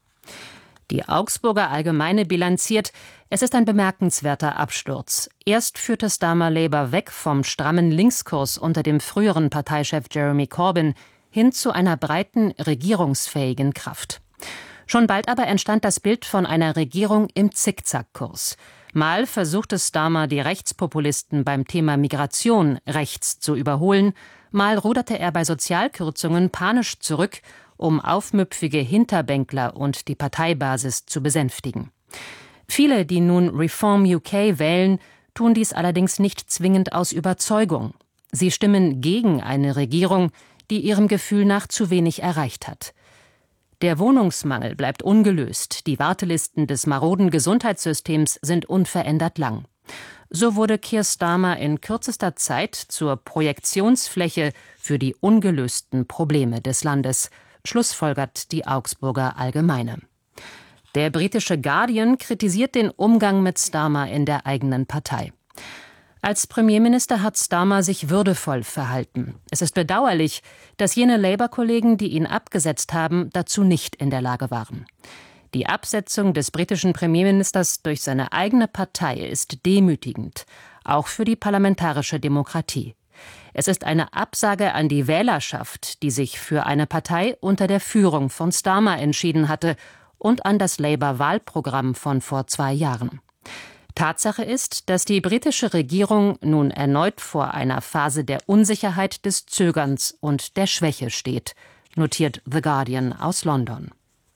Die Augsburger Allgemeine bilanziert, es ist ein bemerkenswerter Absturz. Erst führte Starmer Labour weg vom strammen Linkskurs unter dem früheren Parteichef Jeremy Corbyn hin zu einer breiten, regierungsfähigen Kraft. Schon bald aber entstand das Bild von einer Regierung im Zickzackkurs. Mal versuchte Starmer, die Rechtspopulisten beim Thema Migration rechts zu überholen, mal ruderte er bei Sozialkürzungen panisch zurück, um aufmüpfige Hinterbänkler und die Parteibasis zu besänftigen. Viele, die nun Reform UK wählen, tun dies allerdings nicht zwingend aus Überzeugung. Sie stimmen gegen eine Regierung, die ihrem Gefühl nach zu wenig erreicht hat. Der Wohnungsmangel bleibt ungelöst, die Wartelisten des maroden Gesundheitssystems sind unverändert lang. So wurde Keir Starmer in kürzester Zeit zur Projektionsfläche für die ungelösten Probleme des Landes, schlussfolgert die Augsburger Allgemeine. Der britische Guardian kritisiert den Umgang mit Starmer in der eigenen Partei. Als Premierminister hat Starmer sich würdevoll verhalten. Es ist bedauerlich, dass jene Labour-Kollegen, die ihn abgesetzt haben, dazu nicht in der Lage waren. Die Absetzung des britischen Premierministers durch seine eigene Partei ist demütigend, auch für die parlamentarische Demokratie. Es ist eine Absage an die Wählerschaft, die sich für eine Partei unter der Führung von Starmer entschieden hatte, und an das Labour-Wahlprogramm von vor 2 Jahren. Tatsache ist, dass die britische Regierung nun erneut vor einer Phase der Unsicherheit, des Zögerns und der Schwäche steht, notiert The Guardian aus London.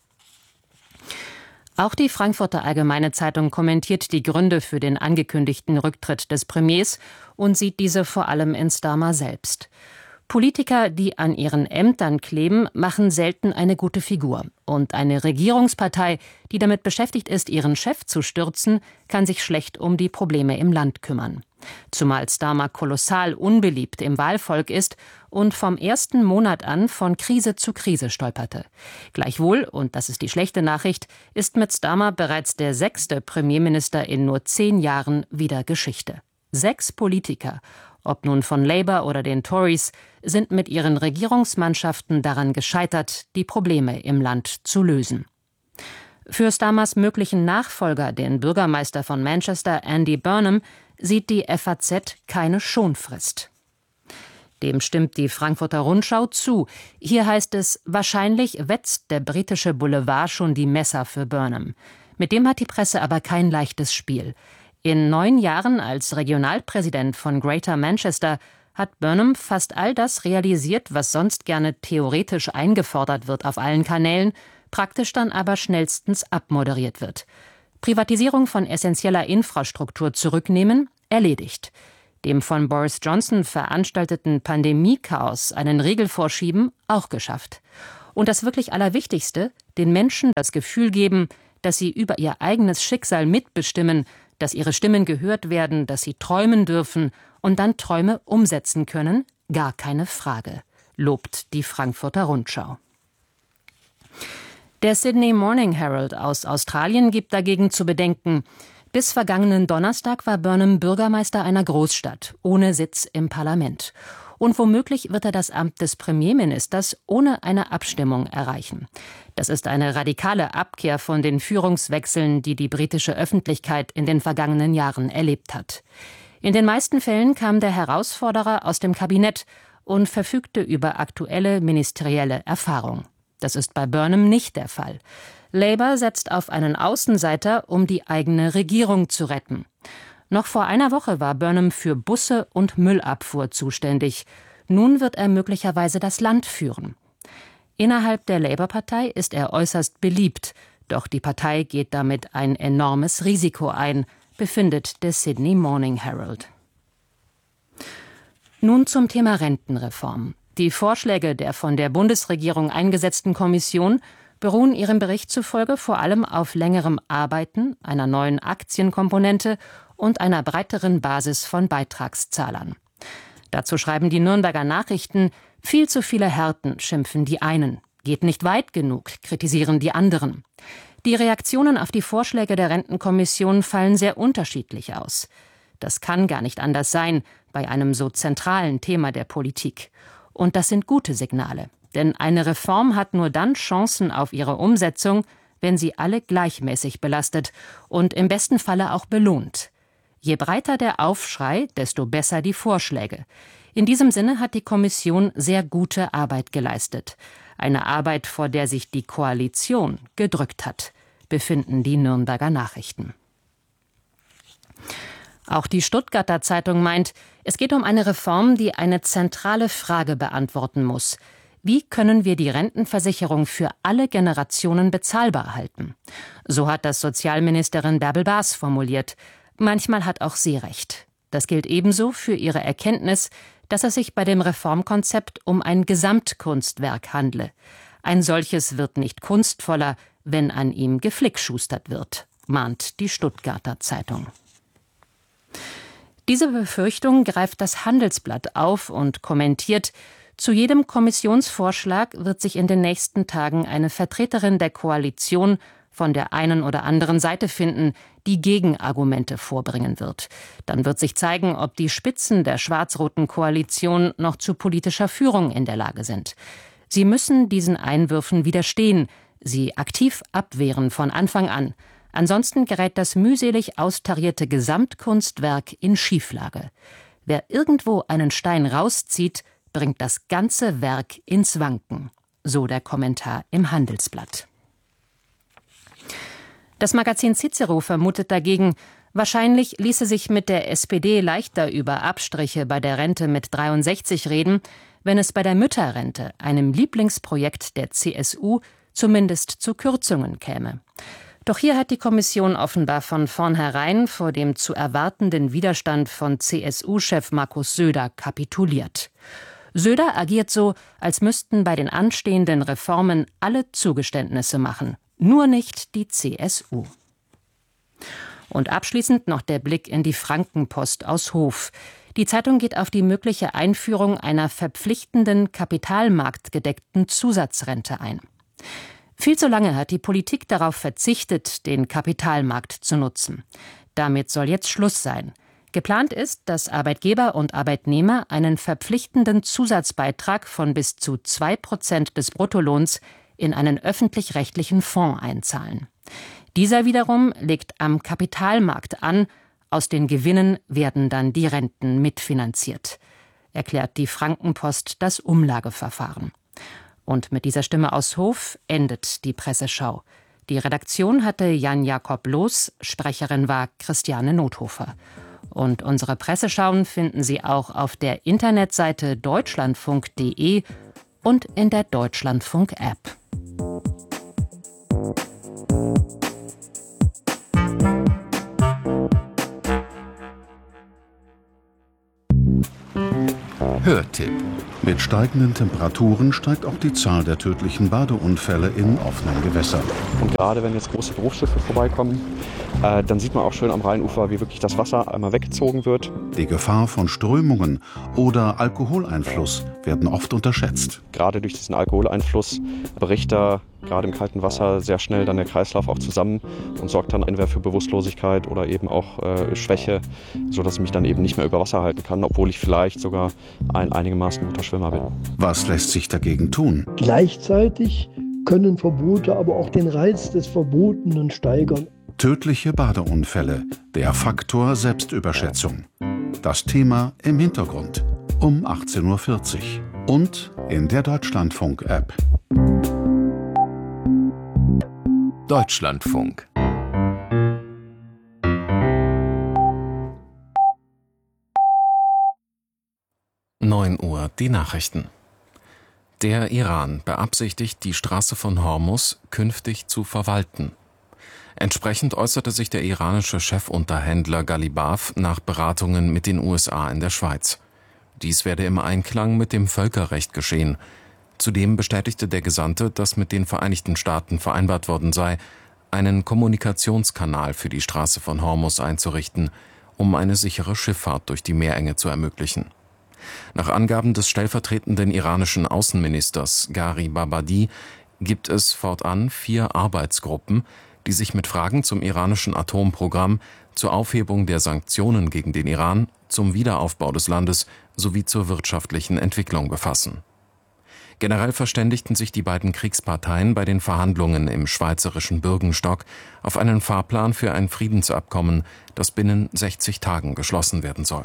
Auch die Frankfurter Allgemeine Zeitung kommentiert die Gründe für den angekündigten Rücktritt des Premiers und sieht diese vor allem in Starmer selbst. Politiker, die an ihren Ämtern kleben, machen selten eine gute Figur. Und eine Regierungspartei, die damit beschäftigt ist, ihren Chef zu stürzen, kann sich schlecht um die Probleme im Land kümmern. Zumal Starmer kolossal unbeliebt im Wahlvolk ist und vom ersten Monat an von Krise zu Krise stolperte. Gleichwohl, und das ist die schlechte Nachricht, ist mit Starmer bereits der 6. Premierminister in nur 10 Jahren wieder Geschichte. 6 Politiker, ob nun von Labour oder den Tories, sind mit ihren Regierungsmannschaften daran gescheitert, die Probleme im Land zu lösen. Für Starmers möglichen Nachfolger, den Bürgermeister von Manchester, Andy Burnham, sieht die FAZ keine Schonfrist. Dem stimmt die Frankfurter Rundschau zu. Hier heißt es, wahrscheinlich wetzt der britische Boulevard schon die Messer für Burnham. Mit dem hat die Presse aber kein leichtes Spiel. In 9 Jahren als Regionalpräsident von Greater Manchester hat Burnham fast all das realisiert, was sonst gerne theoretisch eingefordert wird auf allen Kanälen, praktisch dann aber schnellstens abmoderiert wird. Privatisierung von essentieller Infrastruktur zurücknehmen, erledigt. Dem von Boris Johnson veranstalteten Pandemie-Chaos einen Riegel vorschieben, auch geschafft. Und das wirklich Allerwichtigste, den Menschen das Gefühl geben, dass sie über ihr eigenes Schicksal mitbestimmen, dass ihre Stimmen gehört werden, dass sie träumen dürfen und dann Träume umsetzen können, gar keine Frage, lobt die Frankfurter Rundschau. Der Sydney Morning Herald aus Australien gibt dagegen zu bedenken, bis vergangenen Donnerstag war Burnham Bürgermeister einer Großstadt, ohne Sitz im Parlament. Und womöglich wird er das Amt des Premierministers ohne eine Abstimmung erreichen. Das ist eine radikale Abkehr von den Führungswechseln, die die britische Öffentlichkeit in den vergangenen Jahren erlebt hat. In den meisten Fällen kam der Herausforderer aus dem Kabinett und verfügte über aktuelle ministerielle Erfahrung. Das ist bei Burnham nicht der Fall. Labour setzt auf einen Außenseiter, um die eigene Regierung zu retten. Noch vor einer Woche war Burnham für Busse und Müllabfuhr zuständig. Nun wird er möglicherweise das Land führen. Innerhalb der Labour-Partei ist er äußerst beliebt, doch die Partei geht damit ein enormes Risiko ein, befindet der Sydney Morning Herald. Nun zum Thema Rentenreform. Die Vorschläge der von der Bundesregierung eingesetzten Kommission beruhen ihrem Bericht zufolge vor allem auf längerem Arbeiten, einer neuen Aktienkomponente und einer breiteren Basis von Beitragszahlern. Dazu schreiben die Nürnberger Nachrichten: Viel zu viele Härten, schimpfen die einen. Geht nicht weit genug, kritisieren die anderen. Die Reaktionen auf die Vorschläge der Rentenkommission fallen sehr unterschiedlich aus. Das kann gar nicht anders sein bei einem so zentralen Thema der Politik. Und das sind gute Signale. Denn eine Reform hat nur dann Chancen auf ihre Umsetzung, wenn sie alle gleichmäßig belastet und im besten Falle auch belohnt. Je breiter der Aufschrei, desto besser die Vorschläge. In diesem Sinne hat die Kommission sehr gute Arbeit geleistet. Eine Arbeit, vor der sich die Koalition gedrückt hat, befinden die Nürnberger Nachrichten. Auch die Stuttgarter Zeitung meint, es geht um eine Reform, die eine zentrale Frage beantworten muss. Wie können wir die Rentenversicherung für alle Generationen bezahlbar halten? So hat das Sozialministerin Bärbel Baas formuliert. Manchmal hat auch sie recht. Das gilt ebenso für ihre Erkenntnis, dass es sich bei dem Reformkonzept um ein Gesamtkunstwerk handle. Ein solches wird nicht kunstvoller, wenn an ihm geflickschustert wird, mahnt die Stuttgarter Zeitung. Diese Befürchtung greift das Handelsblatt auf und kommentiert: Zu jedem Kommissionsvorschlag wird sich in den nächsten Tagen eine Vertreterin der Koalition von der einen oder anderen Seite finden, die Gegenargumente vorbringen wird. Dann wird sich zeigen, ob die Spitzen der schwarz-roten Koalition noch zu politischer Führung in der Lage sind. Sie müssen diesen Einwürfen widerstehen, sie aktiv abwehren von Anfang an. Ansonsten gerät das mühselig austarierte Gesamtkunstwerk in Schieflage. Wer irgendwo einen Stein rauszieht, bringt das ganze Werk ins Wanken. So der Kommentar im Handelsblatt. Das Magazin Cicero vermutet dagegen, wahrscheinlich ließe sich mit der SPD leichter über Abstriche bei der Rente mit 63 reden, wenn es bei der Mütterrente, einem Lieblingsprojekt der CSU, zumindest zu Kürzungen käme. Doch hier hat die Kommission offenbar von vornherein vor dem zu erwartenden Widerstand von CSU-Chef Markus Söder kapituliert. Söder agiert so, als müssten bei den anstehenden Reformen alle Zugeständnisse machen, nur nicht die CSU. Und abschließend noch der Blick in die Frankenpost aus Hof. Die Zeitung geht auf die mögliche Einführung einer verpflichtenden, kapitalmarktgedeckten Zusatzrente ein. Viel zu lange hat die Politik darauf verzichtet, den Kapitalmarkt zu nutzen. Damit soll jetzt Schluss sein. Geplant ist, dass Arbeitgeber und Arbeitnehmer einen verpflichtenden Zusatzbeitrag von bis zu 2% des Bruttolohns in einen öffentlich-rechtlichen Fonds einzahlen. Dieser wiederum legt am Kapitalmarkt an, aus den Gewinnen werden dann die Renten mitfinanziert, erklärt die Frankenpost das Umlageverfahren. Und mit dieser Stimme aus Hof endet die Presseschau. Die Redaktion hatte Jan-Jakob Loos, Sprecherin war Christiane Nothofer. Und unsere Presseschauen finden Sie auch auf der Internetseite deutschlandfunk.de und in der Deutschlandfunk-App. Hörtipp. Mit steigenden Temperaturen steigt auch die Zahl der tödlichen Badeunfälle in offenen Gewässern. Und gerade wenn jetzt große Berufsschiffe vorbeikommen, dann sieht man auch schön am Rheinufer, wie wirklich das Wasser einmal weggezogen wird. Die Gefahr von Strömungen oder Alkoholeinfluss werden oft unterschätzt. Gerade durch diesen Alkoholeinfluss bricht da gerade im kalten Wasser sehr schnell dann der Kreislauf auch zusammen und sorgt dann entweder für Bewusstlosigkeit oder eben auch Schwäche, sodass ich mich dann eben nicht mehr über Wasser halten kann, obwohl ich vielleicht sogar ein einigermaßen guter Schwimmer bin. Was lässt sich dagegen tun? Gleichzeitig können Verbote aber auch den Reiz des Verbotenen steigern. Tödliche Badeunfälle, der Faktor Selbstüberschätzung. Das Thema im Hintergrund um 18:40 Uhr und in der Deutschlandfunk-App. Deutschlandfunk. Uhr, die Nachrichten. Der Iran beabsichtigt, die Straße von Hormuz künftig zu verwalten. Entsprechend äußerte sich der iranische Chefunterhändler Ghalibaf nach Beratungen mit den USA in der Schweiz. Dies werde im Einklang mit dem Völkerrecht geschehen. Zudem bestätigte der Gesandte, dass mit den Vereinigten Staaten vereinbart worden sei, einen Kommunikationskanal für die Straße von Hormuz einzurichten, um eine sichere Schifffahrt durch die Meerenge zu ermöglichen. Nach Angaben des stellvertretenden iranischen Außenministers Gari Babadi gibt es fortan 4 Arbeitsgruppen, die sich mit Fragen zum iranischen Atomprogramm, zur Aufhebung der Sanktionen gegen den Iran, zum Wiederaufbau des Landes sowie zur wirtschaftlichen Entwicklung befassen. Generell verständigten sich die beiden Kriegsparteien bei den Verhandlungen im schweizerischen Bürgenstock auf einen Fahrplan für ein Friedensabkommen, das binnen 60 Tagen geschlossen werden soll.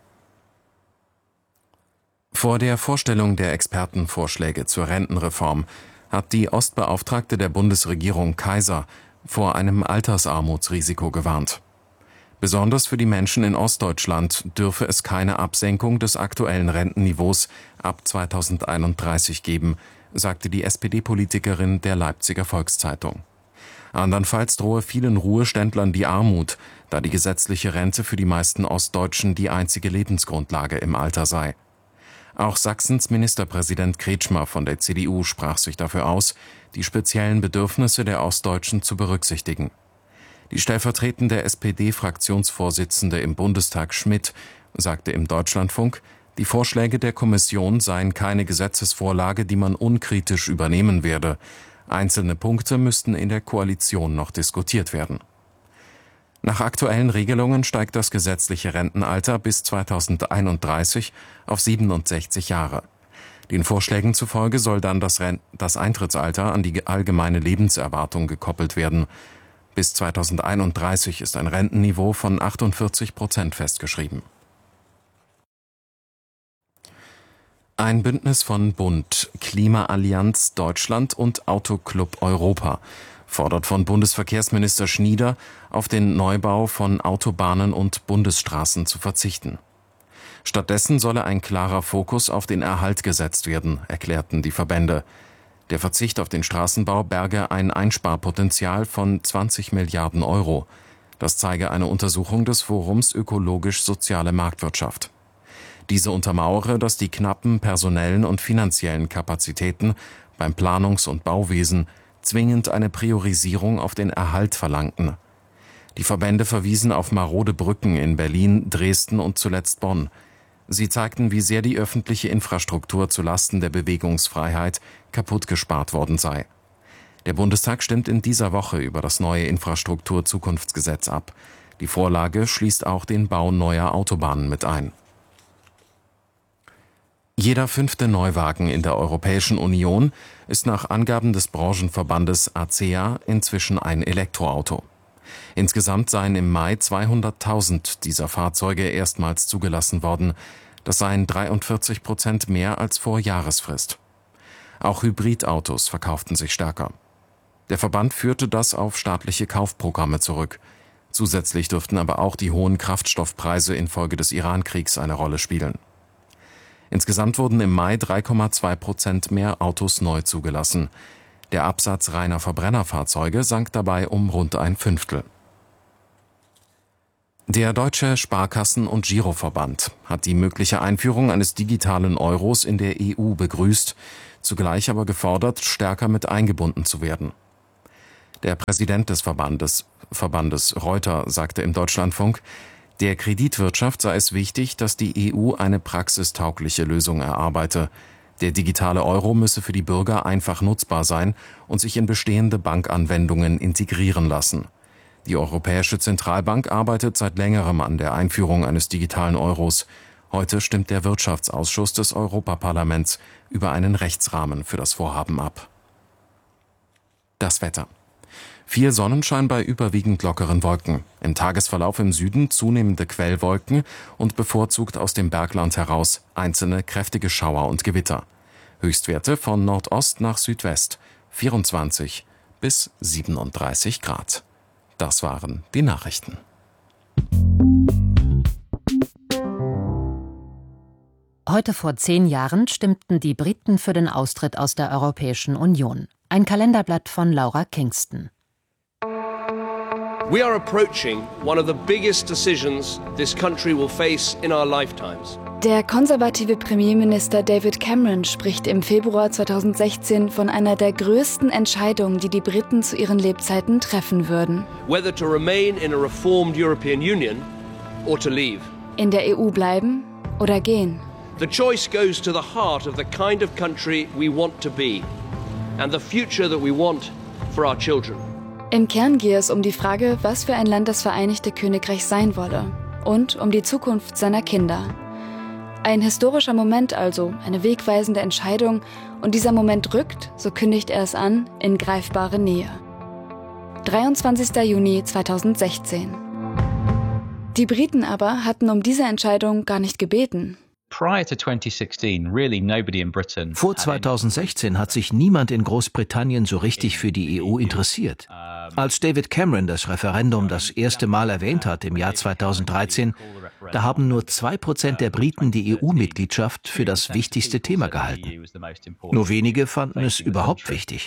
Vor der Vorstellung der Expertenvorschläge zur Rentenreform hat die Ostbeauftragte der Bundesregierung Kaiser vor einem Altersarmutsrisiko gewarnt. Besonders für die Menschen in Ostdeutschland dürfe es keine Absenkung des aktuellen Rentenniveaus ab 2031 geben, sagte die SPD-Politikerin der Leipziger Volkszeitung. Andernfalls drohe vielen Ruheständlern die Armut, da die gesetzliche Rente für die meisten Ostdeutschen die einzige Lebensgrundlage im Alter sei. Auch Sachsens Ministerpräsident Kretschmer von der CDU sprach sich dafür aus, die speziellen Bedürfnisse der Ostdeutschen zu berücksichtigen. Die stellvertretende SPD-Fraktionsvorsitzende im Bundestag Schmidt sagte im Deutschlandfunk, die Vorschläge der Kommission seien keine Gesetzesvorlage, die man unkritisch übernehmen werde. Einzelne Punkte müssten in der Koalition noch diskutiert werden. Nach aktuellen Regelungen steigt das gesetzliche Rentenalter bis 2031 auf 67 Jahre. Den Vorschlägen zufolge soll dann das Eintrittsalter an die allgemeine Lebenserwartung gekoppelt werden. Bis 2031 ist ein Rentenniveau von 48% festgeschrieben. Ein Bündnis von Bund, Klimaallianz Deutschland und Autoclub Europa fordert von Bundesverkehrsminister Schnieder, auf den Neubau von Autobahnen und Bundesstraßen zu verzichten. Stattdessen solle ein klarer Fokus auf den Erhalt gesetzt werden, erklärten die Verbände. Der Verzicht auf den Straßenbau berge ein Einsparpotenzial von 20 Milliarden Euro. Das zeige eine Untersuchung des Forums Ökologisch-Soziale Marktwirtschaft. Diese untermauere, dass die knappen personellen und finanziellen Kapazitäten beim Planungs- und Bauwesen zwingend eine Priorisierung auf den Erhalt verlangten. Die Verbände verwiesen auf marode Brücken in Berlin, Dresden und zuletzt Bonn. Sie zeigten, wie sehr die öffentliche Infrastruktur zulasten der Bewegungsfreiheit kaputt gespart worden sei. Der Bundestag stimmt in dieser Woche über das neue Infrastrukturzukunftsgesetz ab. Die Vorlage schließt auch den Bau neuer Autobahnen mit ein. Jeder 5. Neuwagen in der Europäischen Union ist nach Angaben des Branchenverbandes ACEA inzwischen ein Elektroauto. Insgesamt seien im Mai 200.000 dieser Fahrzeuge erstmals zugelassen worden. Das seien 43% mehr als vor Jahresfrist. Auch Hybridautos verkauften sich stärker. Der Verband führte das auf staatliche Kaufprogramme zurück. Zusätzlich dürften aber auch die hohen Kraftstoffpreise infolge des Iran-Kriegs eine Rolle spielen. Insgesamt wurden im Mai 3,2% mehr Autos neu zugelassen. Der Absatz reiner Verbrennerfahrzeuge sank dabei um rund ein Fünftel. Der Deutsche Sparkassen- und Giroverband hat die mögliche Einführung eines digitalen Euros in der EU begrüßt, zugleich aber gefordert, stärker mit eingebunden zu werden. Der Präsident des Verbandes Reuter sagte im Deutschlandfunk, der Kreditwirtschaft sei es wichtig, dass die EU eine praxistaugliche Lösung erarbeite. Der digitale Euro müsse für die Bürger einfach nutzbar sein und sich in bestehende Bankanwendungen integrieren lassen. Die Europäische Zentralbank arbeitet seit längerem an der Einführung eines digitalen Euros. Heute stimmt der Wirtschaftsausschuss des Europaparlaments über einen Rechtsrahmen für das Vorhaben ab. Das Wetter. Viel Sonnenschein bei überwiegend lockeren Wolken. Im Tagesverlauf im Süden zunehmende Quellwolken und bevorzugt aus dem Bergland heraus einzelne kräftige Schauer und Gewitter. Höchstwerte von Nordost nach Südwest 24 bis 37 Grad. Das waren die Nachrichten. Heute vor 10 Jahren stimmten die Briten für den Austritt aus der Europäischen Union. Ein Kalenderblatt von Laura Kingston. We are approaching one of the biggest decisions this country will face in our lifetimes. Der konservative Premierminister David Cameron spricht im Februar 2016 von einer der größten Entscheidungen, die die Briten zu ihren Lebzeiten treffen würden. Whether to remain in a reformed European Union or to leave. In der EU bleiben oder gehen. The choice goes to the heart of the kind of country we want to be and the future that we want for our children. Im Kern gehe es um die Frage, was für ein Land das Vereinigte Königreich sein wolle und um die Zukunft seiner Kinder. Ein historischer Moment also, eine wegweisende Entscheidung, und dieser Moment rückt, so kündigt er es an, in greifbare Nähe. 23. Juni 2016. Die Briten aber hatten um diese Entscheidung gar nicht gebeten. Vor 2016 hat sich niemand in Großbritannien so richtig für die EU interessiert. Als David Cameron das Referendum das erste Mal erwähnt hat im Jahr 2013, da haben nur 2% der Briten die EU-Mitgliedschaft für das wichtigste Thema gehalten. Nur wenige fanden es überhaupt wichtig.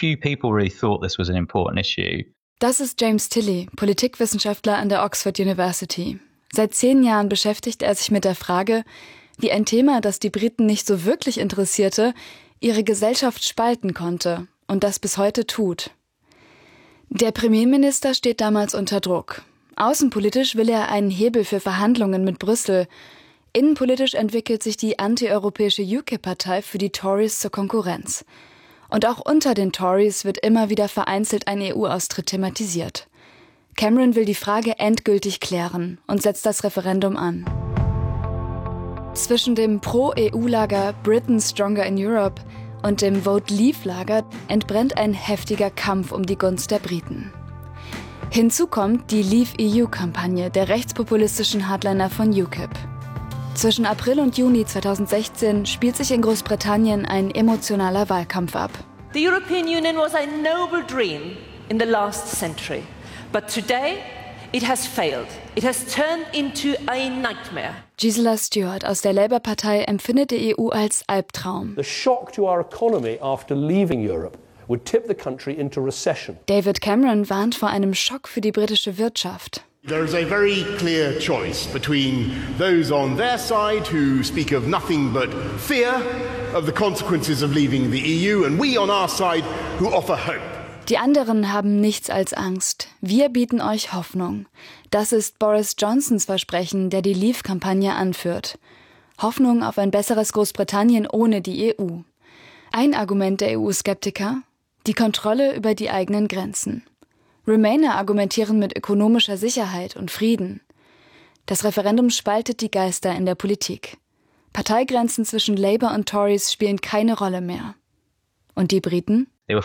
Das ist James Tilley, Politikwissenschaftler an der Oxford University. Seit 10 Jahren beschäftigt er sich mit der Frage, wie ein Thema, das die Briten nicht so wirklich interessierte, ihre Gesellschaft spalten konnte und das bis heute tut. Der Premierminister steht damals unter Druck. Außenpolitisch will er einen Hebel für Verhandlungen mit Brüssel. Innenpolitisch entwickelt sich die antieuropäische UKIP-Partei für die Tories zur Konkurrenz. Und auch unter den Tories wird immer wieder vereinzelt ein EU-Austritt thematisiert. Cameron will die Frage endgültig klären und setzt das Referendum an. Zwischen dem Pro-EU-Lager Britain Stronger in Europe und dem Vote-Leave-Lager entbrennt ein heftiger Kampf um die Gunst der Briten. Hinzu kommt die Leave-EU-Kampagne der rechtspopulistischen Hardliner von UKIP. Zwischen April und Juni 2016 spielt sich in Großbritannien ein emotionaler Wahlkampf ab. The European Union was a noble dream in the last century, but today it has failed. It has turned into a nightmare. Gisela Stewart aus der Labour-Partei empfindet die EU als Albtraum. The shock to our economy after leaving Europe would tip the country into recession. David Cameron warnt vor einem Schock für die britische Wirtschaft. There is a very clear choice between those on their side who speak of nothing but fear of the consequences of leaving the EU and we on our side who offer hope. Die anderen haben nichts als Angst. Wir bieten euch Hoffnung. Das ist Boris Johnsons Versprechen, der die Leave-Kampagne anführt. Hoffnung auf ein besseres Großbritannien ohne die EU. Ein Argument der EU-Skeptiker: die Kontrolle über die eigenen Grenzen. Remainer argumentieren mit ökonomischer Sicherheit und Frieden. Das Referendum spaltet die Geister in der Politik. Parteigrenzen zwischen Labour und Tories spielen keine Rolle mehr. Und die Briten?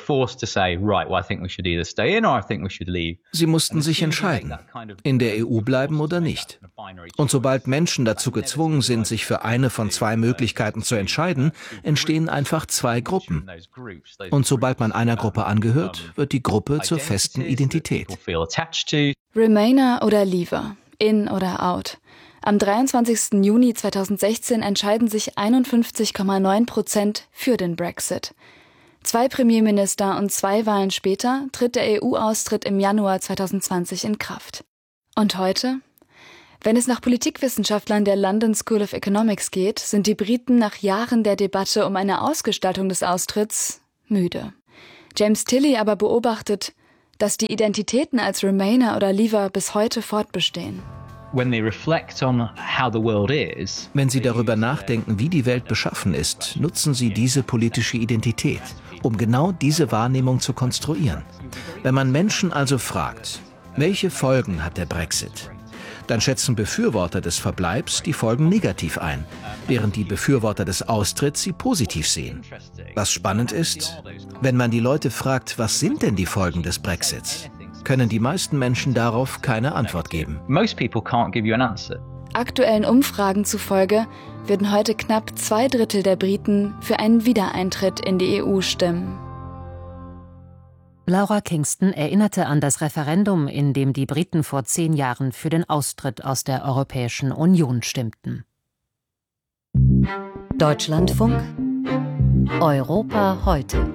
Sie mussten sich entscheiden, in der EU bleiben oder nicht. Und sobald Menschen dazu gezwungen sind, sich für eine von 2 Möglichkeiten zu entscheiden, entstehen einfach 2 Gruppen. Und sobald man einer Gruppe angehört, wird die Gruppe zur festen Identität. Remainer oder Leaver, in oder out. Am 23. Juni 2016 entscheiden sich 51,9% für den Brexit. 2 Premierminister und 2 Wahlen später tritt der EU-Austritt im Januar 2020 in Kraft. Und heute? Wenn es nach Politikwissenschaftlern der London School of Economics geht, sind die Briten nach Jahren der Debatte um eine Ausgestaltung des Austritts müde. James Tilley aber beobachtet, dass die Identitäten als Remainer oder Leaver bis heute fortbestehen. Wenn Sie darüber nachdenken, wie die Welt beschaffen ist, nutzen Sie diese politische Identität, um genau diese Wahrnehmung zu konstruieren. Wenn man Menschen also fragt, welche Folgen hat der Brexit, dann schätzen Befürworter des Verbleibs die Folgen negativ ein, während die Befürworter des Austritts sie positiv sehen. Was spannend ist, wenn man die Leute fragt, was sind denn die Folgen des Brexits, können die meisten Menschen darauf keine Antwort geben. Aktuellen Umfragen zufolge würden heute knapp 2/3 der Briten für einen Wiedereintritt in die EU stimmen. Laura Kingston erinnerte an das Referendum, in dem die Briten vor 10 Jahren für den Austritt aus der Europäischen Union stimmten. Deutschlandfunk Europa heute.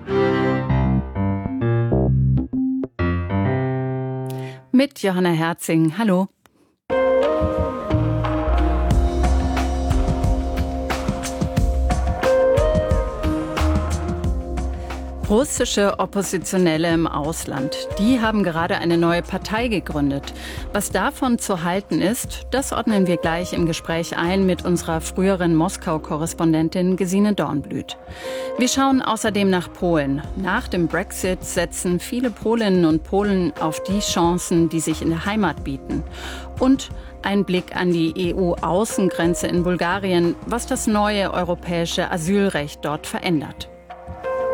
Mit Johanna Herzing. Hallo. Russische Oppositionelle im Ausland, die haben gerade eine neue Partei gegründet. Was davon zu halten ist, das ordnen wir gleich im Gespräch ein mit unserer früheren Moskau-Korrespondentin Gesine Dornblüt. Wir schauen außerdem nach Polen. Nach dem Brexit setzen viele Polinnen und Polen auf die Chancen, die sich in der Heimat bieten. Und ein Blick an die EU-Außengrenze in Bulgarien, was das neue europäische Asylrecht dort verändert.